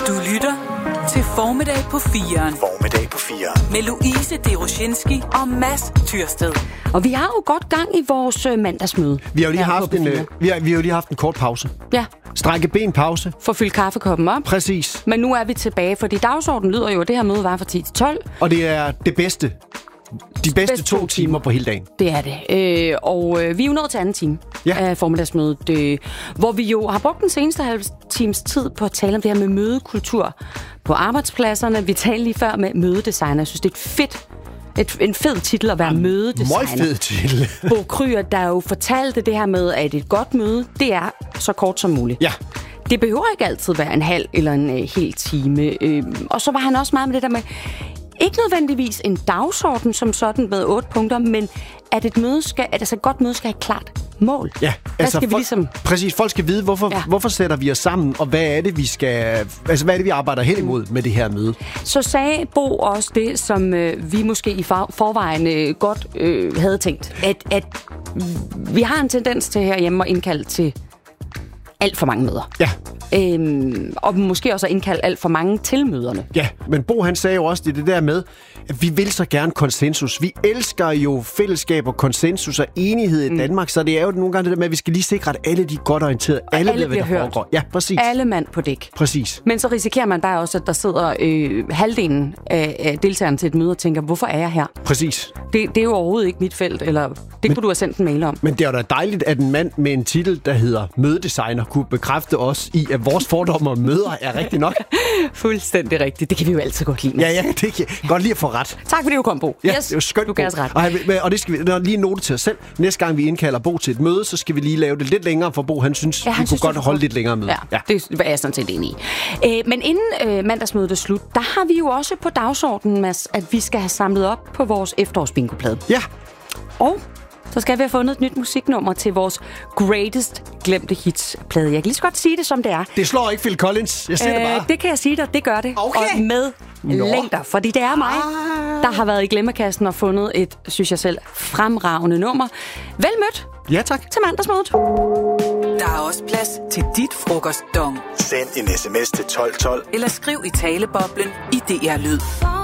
Du lytter til Formiddag på 4'eren. Formiddag på 4'eren. Med Louise Deroshinski og Mads Tyrsted. Og vi har jo godt gang i vores mandagsmøde. Vi har jo lige haft en kort pause. Ja. Strække ben pause. For at fylde kaffekoppen op. Præcis. Men nu er vi tilbage, fordi dagsordenen lyder jo, at det her møde var fra 10 til 12. Og det er det bedste. De bedste 2 timer på hele dagen. Det er det. Og vi er jo nået til anden time af formiddagsmødet, hvor vi jo har brugt den seneste halve times tid på at tale om det her med mødekultur på arbejdspladserne. Vi talte lige før med mødedesigner. Jeg synes, det er en fed titel at være mødedesigner. Meget fed titel. Bo Kryer, der jo fortalte det her med, at et godt møde, det er så kort som muligt. Ja. Det behøver ikke altid være en halv eller en hel time. Og så var han også meget med det der med, ikke nødvendigvis en dagsorden som sådan med 8 punkter, men at et godt møde skal have klart mål. Ja, præcis. Folk skal vide, hvorfor sætter vi os sammen, og hvad er det, vi arbejder hen imod med det her møde. Så sagde Bo også det, som vi måske i forvejen godt havde tænkt, at vi har en tendens til herhjemme at indkalde til alt for mange møder. Ja. Og måske også at indkalde alt for mange til møderne. Ja, men Bo han sagde jo også det der med, at vi vil så gerne konsensus. Vi elsker jo fællesskab og konsensus og enighed i Danmark, så det er jo nogle gange det der med, at vi skal lige sikre, at alle de er godt orienteret. Alle bliver hørt. Foregår. Ja, præcis. Alle mand på dæk. Præcis. Men så risikerer man bare også, at der sidder halvdelen af deltagerne til et møde og tænker, hvorfor er jeg her? Præcis. Det er jo overhovedet ikke mit felt, eller det kunne du have sendt en mail om. Men det er jo da dejligt, at en mand med en titel, der hedder mødedesigner, kunne bekræfte os i, at vores fordomme om møder er rigtigt nok. Fuldstændig rigtigt. Det kan vi jo altid godt lide. Ja, det kan godt lide at få ret. Tak fordi du kom, Bo. Ja, yes, det var skønt, du gav os ret. Og det skal vi lige note til os selv. Næste gang vi indkalder Bo til et møde, så skal vi lige lave det lidt længere, for Bo han synes, vi kunne godt holde lidt længere møde. Ja, det var jeg sådan set enig i. Men inden mandagsmødet er slut, der har vi jo også på dagsordenen, Mads, at vi skal have samlet op på vores efterårsbingoplade. Ja. Og så skal vi have fundet et nyt musiknummer til vores greatest glemte hits-plade. Jeg kan lige så godt sige det, som det er. Det slår ikke Phil Collins. Jeg siger det bare. Det kan jeg sige dig. Det gør det. Okay. Og med længder. Fordi det er mig, der har været i glemmekassen og fundet et, synes jeg selv, fremragende nummer. Vel mødt. Ja, tak. Til mandagsmødet. Der er også plads til dit frokostdong. Send en sms til 1212. Eller skriv i taleboblen i DR Lyd.